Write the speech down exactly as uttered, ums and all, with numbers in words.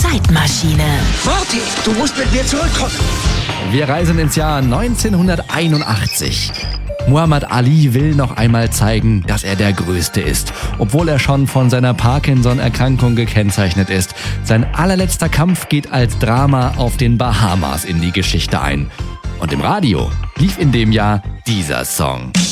Zeitmaschine. Marty, du musst mit mir zurückkommen. Wir reisen ins Jahr neunzehnhunderteinundachtzig. Muhammad Ali will noch einmal zeigen, dass er der Größte ist, obwohl er schon von seiner Parkinson-Erkrankung gekennzeichnet ist. Sein allerletzter Kampf geht als Drama auf den Bahamas in die Geschichte ein. Und im Radio lief in dem Jahr dieser Song.